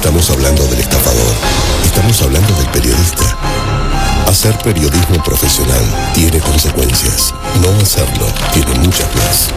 estamos hablando del estafador, estamos hablando del periodista. Hacer periodismo profesional tiene consecuencias. No hacerlo tiene muchas más.